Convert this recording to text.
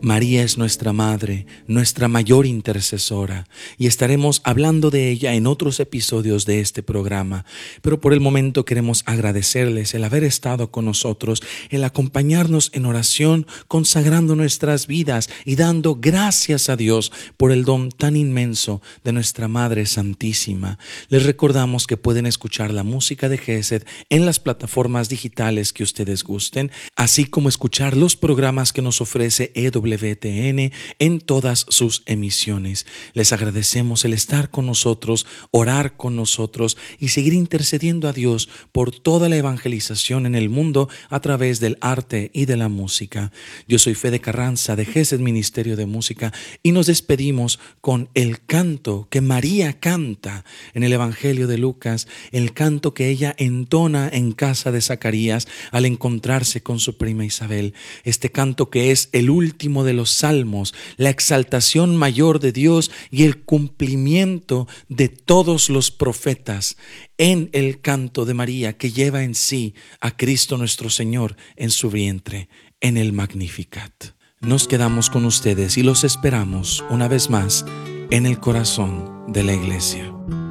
María es nuestra madre, nuestra mayor intercesora, y estaremos hablando de ella en otros episodios de este programa. Pero por el momento queremos agradecerles el haber estado con nosotros, el acompañarnos en oración, consagrando nuestras vidas y dando gracias a Dios por el don tan inmenso de nuestra Madre Santísima. Les recordamos que pueden escuchar la música de Gesed en las plataformas digitales que ustedes gusten, así como escuchar los programas que nos ofrece EWTN en todas sus emisiones. Les agradecemos el estar con nosotros, orar con nosotros y seguir intercediendo a Dios por toda la evangelización en el mundo a través del arte y de la música. Yo soy Fede Carranza de Gesed Ministerio de Música y nos despedimos con el canto que María canta en el Evangelio de Lucas, el canto que ella entona en casa de Zacarías al encontrarse con su prima Isabel. Este canto que es el último de los salmos, la exaltación mayor de Dios y el cumplimiento de todos los profetas en el canto de María que lleva en sí a Cristo nuestro Señor en su vientre, en el Magnificat. Nos quedamos con ustedes y los esperamos una vez más en el corazón de la iglesia.